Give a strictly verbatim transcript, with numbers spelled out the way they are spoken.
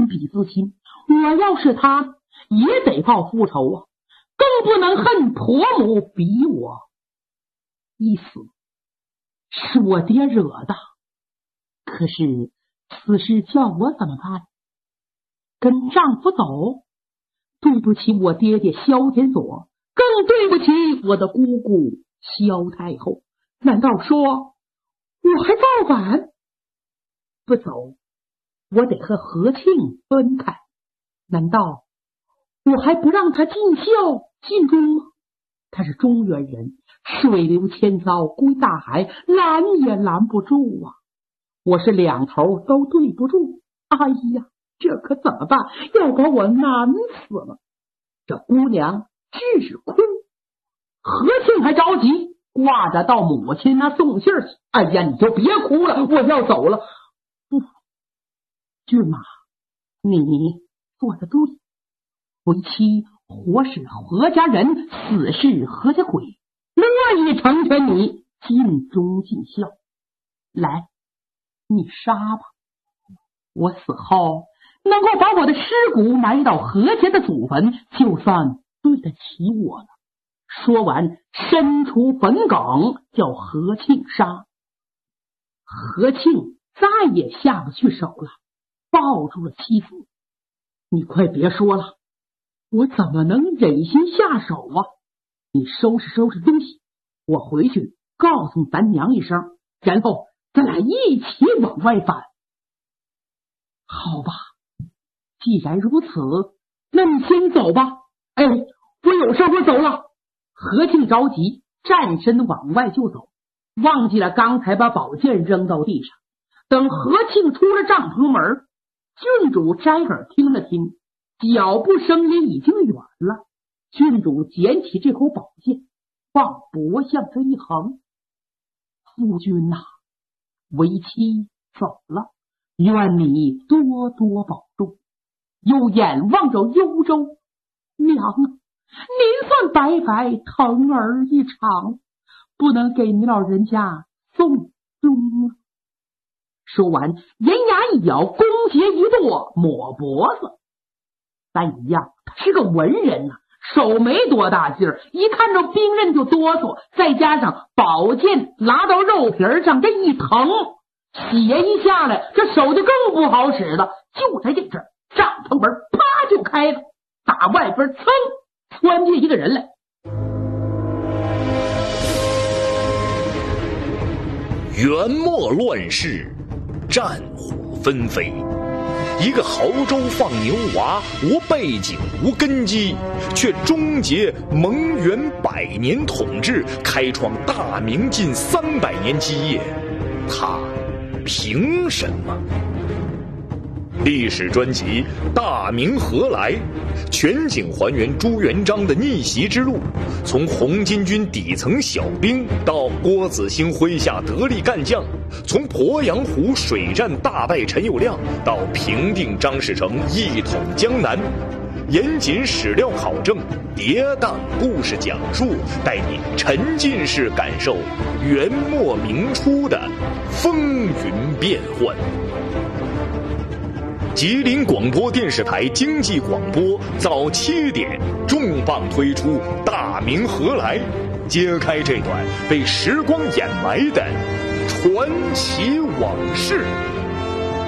比自亲，我要是他也得报复仇啊，更不能恨婆母比我一死，是我爹惹的。可是此事叫我怎么办？跟丈夫走，对不起我爹爹萧天佐，更对不起我的姑姑萧太后。难道说我还造反？不走，我得和和庆分开。难道我还不让他尽孝尽忠吗？他是中原人，水流千遭归大海，拦也拦不住啊！我是两头都对不住。哎呀，这可怎么办？要把我难死了。这姑娘只哭，和庆还着急，挂着到母亲那送信去。哎呀，你就别哭了，我要走了。不，骏马，你做的对，为妻活是何家人，死是何家鬼，乐意成全你，尽忠尽孝。来，你杀吧，我死后能够把我的尸骨埋到和家的祖坟，就算对得起我了。说完，伸出坟埂，叫和庆杀。和庆再也下不去手了，抱住了妻子。你快别说了，我怎么能忍心下手啊？你收拾收拾东西，我回去告诉咱娘一声，然后咱俩一起往外返。好吧，既然如此，那你先走吧。哎，我有事，我走了。和庆着急，站身往外就走，忘记了刚才把宝剑扔到地上。等和庆出了帐篷门，郡主摘耳听了听，脚步声音已经远了。郡主捡起这口宝剑，往脖向上一横：夫君呐、啊，为妻走了，愿你多多保重。又眼望着幽州，娘啊，您算白白疼儿一场，不能给您老人家送终了。说完，银牙一咬，弓节一跺，抹脖子。但一样，他是个文人呐、啊，手没多大劲儿，一看着兵刃就哆嗦，再加上宝剑拉到肉皮上，这一疼，血一下来，这手就更不好使了。就在这阵，帐篷门啪就开了，打外边噌窜进一个人来。 元末乱世，战火纷飞，一个亳州放牛娃，无背景无根基，却终结蒙元百年统治，开创大明近三百年基业，他凭什么？历史专辑《大明何来》，全景还原朱元璋的逆袭之路，从红巾军底层小兵到郭子兴麾下得力干将，从鄱阳湖水战大败陈友谅到平定张士诚一统江南，严谨史料考证，跌宕故事讲述，带你沉浸式感受元末明初的风云变幻。吉林广播电视台经济广播早七点重磅推出《大明何来》，揭开这段被时光掩埋的传奇往事。